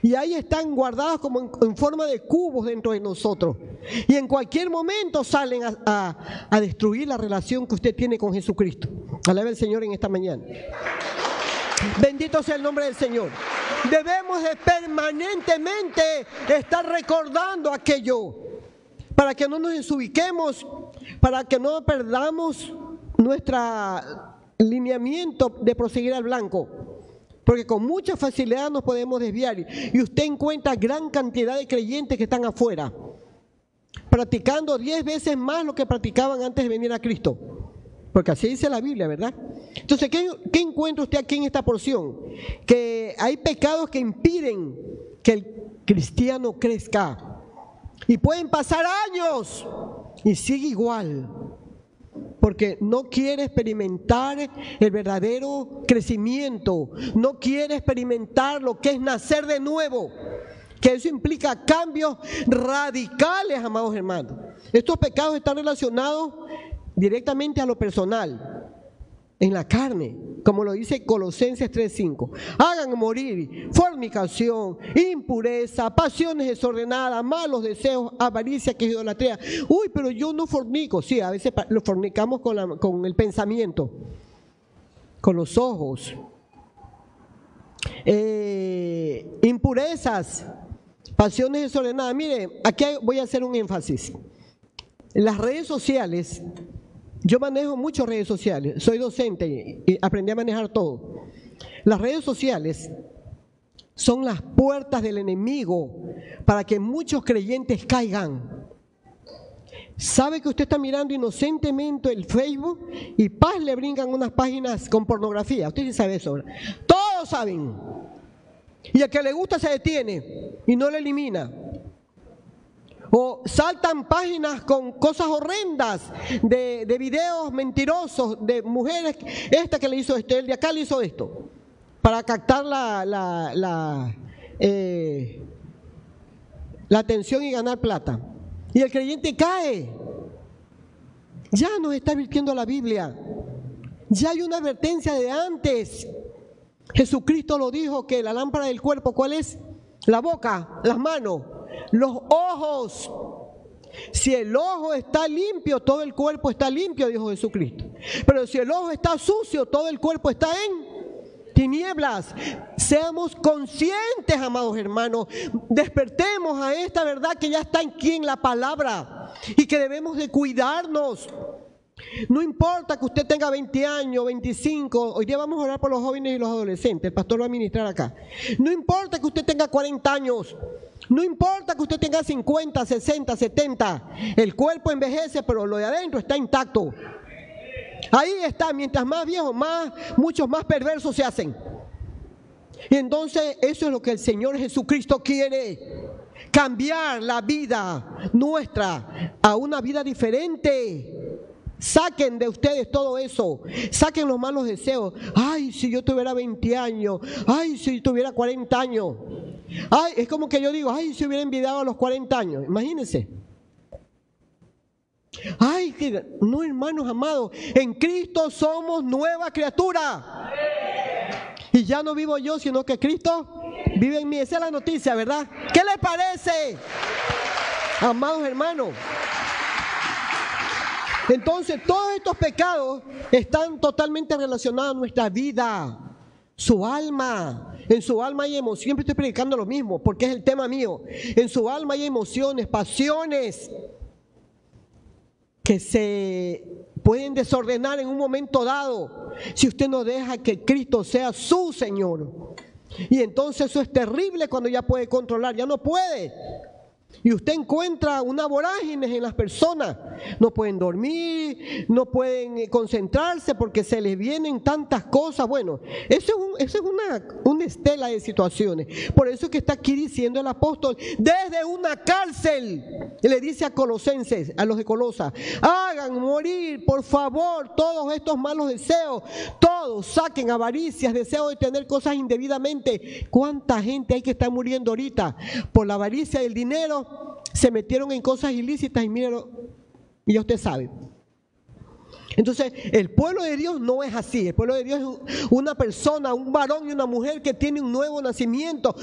Y ahí están guardados como en forma de cubos dentro de nosotros. Y en cualquier momento salen a destruir la relación que usted tiene con Jesucristo. Alabe al Señor en esta mañana. Bendito sea el nombre del Señor. Debemos de permanentemente estar recordando aquello, para que no nos desubiquemos, para que no perdamos nuestro lineamiento de proseguir al blanco. Porque con mucha facilidad nos podemos desviar. Y usted encuentra gran cantidad de creyentes que están afuera, practicando 10 veces más lo que practicaban antes de venir a Cristo. Porque así dice la Biblia, ¿verdad? Entonces, ¿qué encuentra usted aquí en esta porción? Que hay pecados que impiden que el cristiano crezca. Y pueden pasar años y sigue igual. Porque no quiere experimentar el verdadero crecimiento, no quiere experimentar lo que es nacer de nuevo, que eso implica cambios radicales, amados hermanos. Estos pecados están relacionados directamente a lo personal, en la carne, como lo dice Colosenses 3:5. Hagan morir fornicación, impureza, pasiones desordenadas, malos deseos, avaricia, que es idolatría. Uy, pero yo no fornico. Sí, a veces lo fornicamos con el pensamiento, con los ojos. Impurezas, pasiones desordenadas. Mire, aquí voy a hacer un énfasis. Las redes sociales, yo manejo muchas redes sociales, soy docente y aprendí a manejar todo. Las redes sociales son las puertas del enemigo para que muchos creyentes caigan. ¿Sabe que usted está mirando inocentemente el Facebook y paz le brincan unas páginas con pornografía? Usted sí sabe eso, ¿verdad? Todos saben. Y al que le gusta se detiene y no lo elimina. O saltan páginas con cosas horrendas de videos mentirosos de mujeres. Esta que le hizo esto, el de acá le hizo esto, para captar la atención y ganar plata. Y el creyente cae. Ya nos está advirtiendo la Biblia. Ya hay una advertencia de antes. Jesucristo lo dijo, que la lámpara del cuerpo, ¿cuál es? La boca, las manos, los ojos. Si el ojo está limpio, todo el cuerpo está limpio, dijo Jesucristo. Pero si el ojo está sucio, todo el cuerpo está en tinieblas. Seamos conscientes, amados hermanos. Despertemos a esta verdad que ya está aquí en la palabra y que debemos de cuidarnos. No importa que usted tenga 20 años, 25, hoy día vamos a orar por los jóvenes y los adolescentes, el pastor va a ministrar acá. No importa que usted tenga 40 años, no importa que usted tenga 50, 60, 70, el cuerpo envejece, pero lo de adentro está intacto. Ahí está, mientras más viejos, muchos más perversos se hacen. Y entonces eso es lo que el Señor Jesucristo quiere, cambiar la vida nuestra a una vida diferente. Saquen de ustedes todo eso, saquen los malos deseos. Ay, si yo tuviera 20 años, ay, si yo tuviera 40 años. Ay, es como que yo digo, ay, si hubiera envidiado a los 40 años, imagínense. Ay, no, hermanos amados, en Cristo somos nueva criatura. Y ya no vivo yo, sino que Cristo vive en mí. Esa es la noticia, ¿verdad? ¿Qué les parece, amados hermanos? Entonces, todos estos pecados están totalmente relacionados a nuestra vida, su alma. En su alma hay emociones. Siempre estoy predicando lo mismo porque es el tema mío. En su alma hay emociones, pasiones que se pueden desordenar en un momento dado si usted no deja que Cristo sea su Señor. Y entonces eso es terrible cuando ya puede controlar, ya no puede. Y usted encuentra una vorágine en las personas. No pueden dormir, no pueden concentrarse porque se les vienen tantas cosas. Bueno, eso es una estela de situaciones. Por eso es que está aquí diciendo el apóstol, desde una cárcel, le dice a Colosenses, a los de Colosa, hagan morir, por favor, todos estos malos deseos. Todos saquen avaricias, deseos de tener cosas indebidamente. ¿Cuánta gente hay que está muriendo ahorita por la avaricia del dinero? Se metieron en cosas ilícitas y mírenlo, y ya usted sabe. Entonces, el pueblo de Dios no es así. El pueblo de Dios es una persona, un varón y una mujer que tiene un nuevo nacimiento,